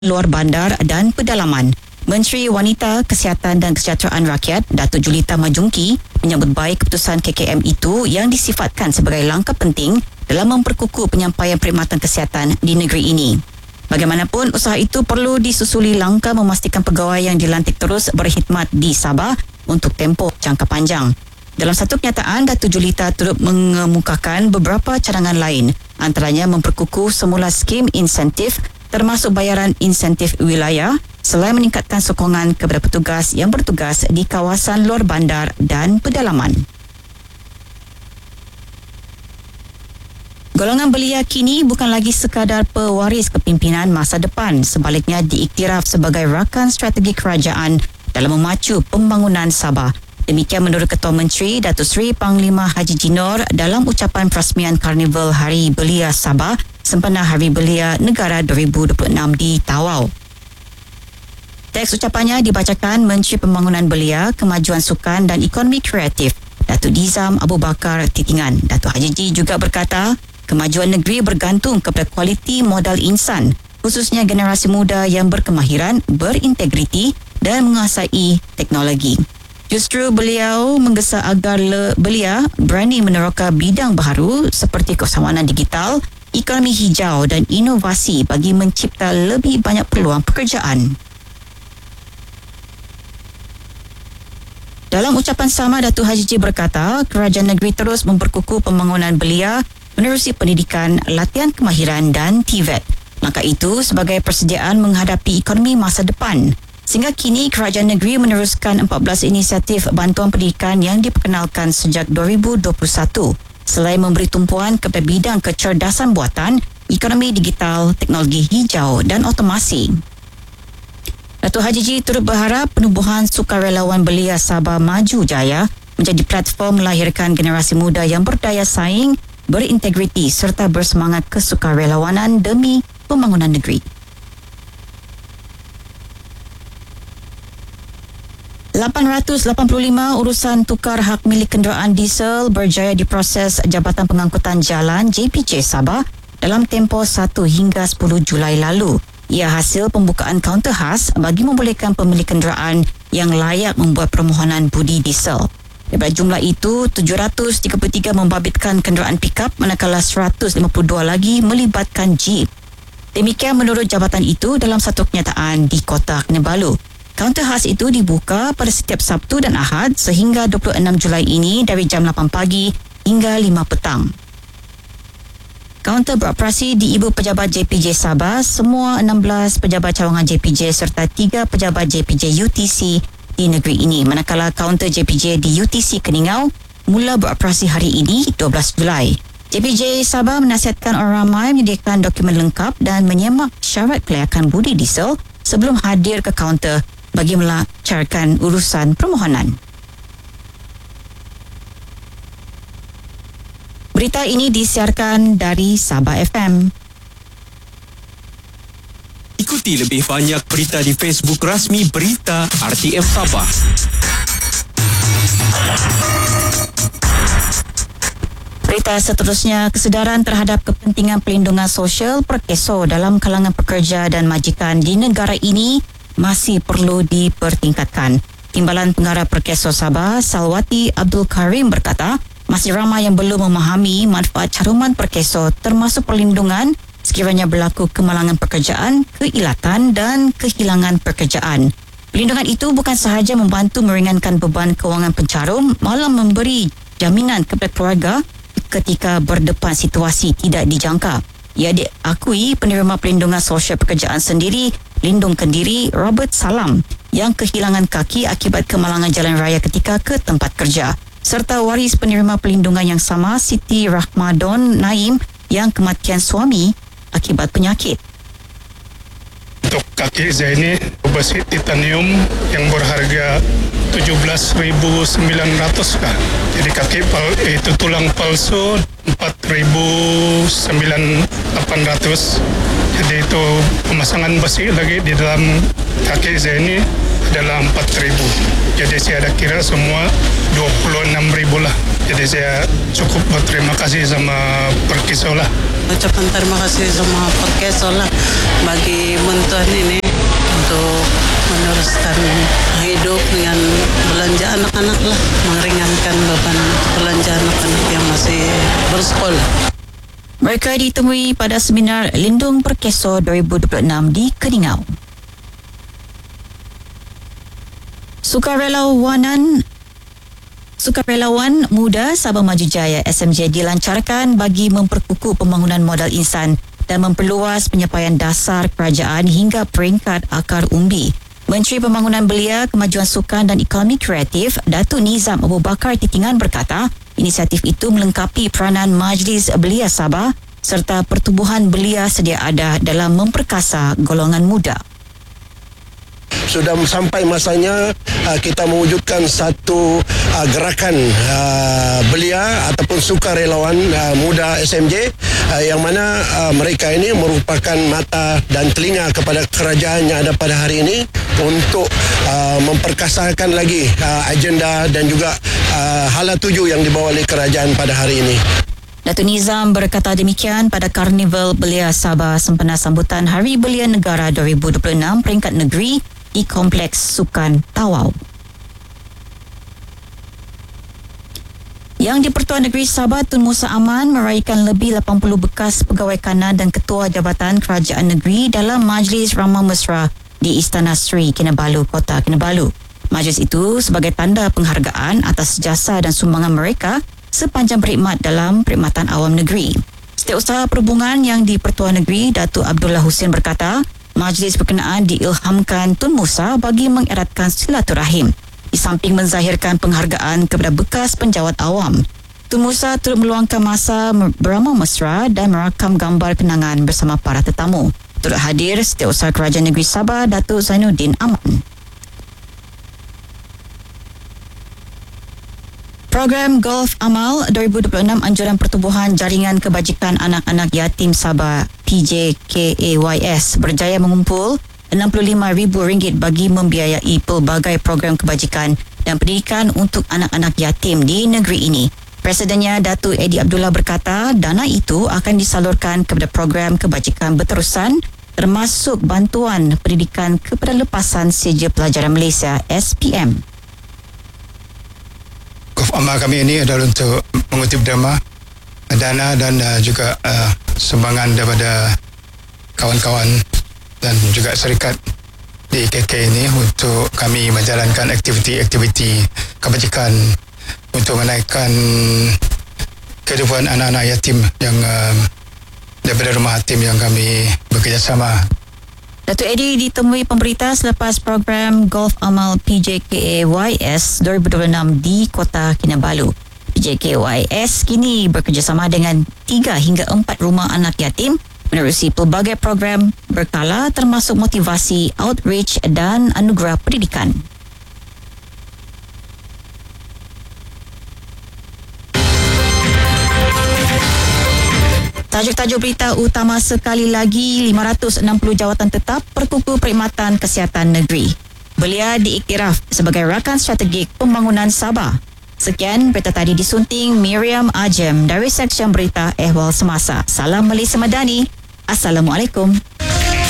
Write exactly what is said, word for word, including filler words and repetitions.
luar bandar dan pedalaman. Menteri Wanita, Kesihatan dan Kesejahteraan Rakyat, Datuk Julita Majungki, menyambut baik keputusan K K M itu yang disifatkan sebagai langkah penting dalam memperkukuh penyampaian perkhidmatan kesihatan di negeri ini. Bagaimanapun, usaha itu perlu disusuli langkah memastikan pegawai yang dilantik terus berkhidmat di Sabah untuk tempoh jangka panjang. Dalam satu kenyataan, Datuk Julita turut mengemukakan beberapa cadangan lain, antaranya memperkukuh semula skim insentif termasuk bayaran insentif wilayah selain meningkatkan sokongan kepada petugas yang bertugas di kawasan luar bandar dan pedalaman. Golongan belia kini bukan lagi sekadar pewaris kepimpinan masa depan, sebaliknya diiktiraf sebagai rakan strategi kerajaan dalam memacu pembangunan Sabah. Demikian menurut Ketua Menteri Datuk Seri Panglima Haji Jinor dalam ucapan perasmian Karnival Hari Belia Sabah sempena Hari Belia Negara dua ribu dua puluh enam di Tawau. Teks ucapannya dibacakan Menteri Pembangunan Belia, Kemajuan Sukan dan Ekonomi Kreatif, Datuk Dizam Abu Bakar Titingan. Datuk Haji Ji juga berkata, kemajuan negeri bergantung kepada kualiti modal insan, khususnya generasi muda yang berkemahiran, berintegriti dan menguasai teknologi. Justru beliau menggesa agar le belia berani meneroka bidang baharu seperti keusahawanan digital, ekonomi hijau dan inovasi bagi mencipta lebih banyak peluang pekerjaan. Dalam ucapan sama, Datuk Haji Ji berkata, kerajaan negeri terus memperkukuh pembangunan belia menerusi pendidikan, latihan kemahiran dan T V E T. Langkah itu sebagai persediaan menghadapi ekonomi masa depan. Sehingga kini kerajaan negeri meneruskan empat belas inisiatif bantuan pendidikan yang diperkenalkan sejak dua ribu dua puluh satu. Selain memberi tumpuan kepada bidang kecerdasan buatan, ekonomi digital, teknologi hijau dan otomasi. Datuk Haji Ji turut berharap penubuhan sukarelawan belia Sabah Maju Jaya menjadi platform melahirkan generasi muda yang berdaya saing, berintegriti serta bersemangat kesukarelawanan demi pembangunan negeri. lapan ratus lapan puluh lima urusan tukar hak milik kenderaan diesel berjaya diproses Jabatan Pengangkutan Jalan J P J Sabah dalam tempoh satu hingga sepuluh Julai lalu. Ia hasil pembukaan kaunter khas bagi membolehkan pemilik kenderaan yang layak membuat permohonan budi diesel. Daripada jumlah itu, tujuh ratus tiga puluh tiga membabitkan kenderaan pikap manakala seratus lima puluh dua lagi melibatkan jeep. Demikian menurut jabatan itu dalam satu kenyataan di Kota Kinabalu. Kaunter khas itu dibuka pada setiap Sabtu dan Ahad sehingga dua puluh enam Julai ini dari jam lapan pagi hingga lima petang. Kaunter beroperasi di Ibu Pejabat J P J Sabah, semua enam belas pejabat cawangan J P J serta tiga pejabat J P J U T C di negeri ini. Manakala kaunter J P J di U T C Keningau mula beroperasi hari ini dua belas Julai. J P J Sabah menasihatkan orang ramai menyediakan dokumen lengkap dan menyemak syarat kelayakan budi diesel sebelum hadir ke kaunter bagi melancarkan urusan permohonan. Berita ini disiarkan dari Sabah F M. Ikuti lebih banyak berita di Facebook rasmi Berita R T M Sabah. Berita seterusnya, kesedaran terhadap kepentingan pelindungan sosial perkeso dalam kalangan pekerja dan majikan di negara ini masih perlu dipertingkatkan. Timbalan Pengarah Perkeso Sabah, Salwati Abdul Karim berkata, masih ramai yang belum memahami manfaat caruman perkeso termasuk perlindungan sekiranya berlaku kemalangan pekerjaan, keilatan dan kehilangan pekerjaan. Perlindungan itu bukan sahaja membantu meringankan beban kewangan pencarum, malah memberi jaminan kepada keluarga ketika berdepan situasi tidak dijangka. Ia diakui penerima perlindungan sosial pekerjaan sendiri, Lindung Kendiri, Robert Salam, yang kehilangan kaki akibat kemalangan jalan raya ketika ke tempat kerja, serta waris penerima perlindungan yang sama, Siti Rahmadon Naim, yang kematian suami akibat penyakit. Untuk kaki Zaini, besi titanium yang berharga tujuh belas ribu sembilan ratus kan. Jadi kaki pal, itu tulang palsu empat ribu sembilan ratus delapan ratus. Jadi itu pemasangan besi lagi di dalam kaki saya ini adalah empat ribu. Jadi saya ada kira semua dua puluh enam ribu lah. Jadi saya cukup berterima kasih sama Perkiso lah. Ucapan terima kasih sama Perkiso lah bagi bantuan ini untuk meneruskan hidup dengan belanja anak-anak lah, meringankan beban belanja anak-anak yang masih bersekolah. Mereka ditemui pada seminar Lindung Perkeso dua ribu dua puluh enam di Keningau. Sukarelawanan Sukarelawan Muda Sabah Maju Jaya S M J dilancarkan bagi memperkukuh pembangunan modal insan dan memperluas penyampaian dasar kerajaan hingga peringkat akar umbi. Menteri Pembangunan Belia, Kemajuan Sukan dan Ekonomi Kreatif, Datuk Nizam Abu Bakar Titingan berkata, inisiatif itu melengkapi peranan Majlis Belia Sabah serta pertubuhan belia sedia ada dalam memperkasa golongan muda. Sudah sampai masanya uh, kita mewujudkan satu uh, gerakan uh, belia ataupun sukarelawan uh, muda S M J uh, yang mana uh, mereka ini merupakan mata dan telinga kepada kerajaan yang ada pada hari ini untuk uh, memperkasakan lagi uh, agenda dan juga uh, hala tuju yang dibawa oleh kerajaan pada hari ini. Datuk Nizam berkata demikian pada Karnival Belia Sabah sempena sambutan Hari Belia Negara dua ribu dua puluh enam peringkat negeri di Kompleks Sukan Tawau. Yang di-Pertuan Negeri Sabah Tun Musa Aman meraihkan lebih lapan puluh bekas pegawai kanan dan ketua Jabatan Kerajaan Negeri dalam Majlis Ramah Mesra di Istana Sri Kinabalu, Kota Kinabalu. Majlis itu sebagai tanda penghargaan atas jasa dan sumbangan mereka sepanjang berkhidmat dalam perkhidmatan awam negeri. Setiausaha Perhubungan yang di-Pertuan Negeri Datuk Abdullah Husin berkata, majlis berkenaan diilhamkan Tun Musa bagi mengeratkan silaturahim di samping menzahirkan penghargaan kepada bekas penjawat awam. Tun Musa turut meluangkan masa beramah mesra dan merakam gambar kenangan bersama para tetamu. Turut hadir Setiausaha Kerajaan Negeri Sabah Datuk Zainuddin Aman. Program Golf Amal dua ribu dua puluh enam Anjuran Pertubuhan Jaringan Kebajikan Anak-Anak Yatim Sabah P J K A Y S berjaya mengumpul enam puluh lima ribu ringgit bagi membiayai pelbagai program kebajikan dan pendidikan untuk anak-anak yatim di negeri ini. Presidennya Datuk Eddie Abdullah berkata dana itu akan disalurkan kepada program kebajikan berterusan termasuk bantuan pendidikan kepada Lepasan Seja Pelajaran Malaysia S P M. Golf amal kami ini adalah untuk mengutip dana, dana dan uh, juga uh, sumbangan daripada kawan-kawan dan juga syarikat di K K ini untuk kami menjalankan aktiviti-aktiviti kebajikan untuk menaikkan kehidupan anak-anak yatim yang uh, daripada rumah yatim yang kami bekerjasama. Datuk Eddie ditemui pemberita selepas program Golf Amal P J K A Y S dua ribu dua puluh enam di Kota Kinabalu. P J K A Y S kini bekerjasama dengan tiga hingga empat rumah anak yatim menerusi pelbagai program berkala termasuk motivasi, outreach dan anugerah pendidikan. Tajuk-tajuk berita utama sekali lagi, lima ratus enam puluh jawatan tetap perkukuh perkhidmatan kesihatan negeri. Belia diiktiraf sebagai rakan strategik pembangunan Sabah. Sekian berita tadi disunting Miriam Ajem dari Seksyen Berita Ehwal Semasa. Salam Malaysia Madani. Assalamualaikum.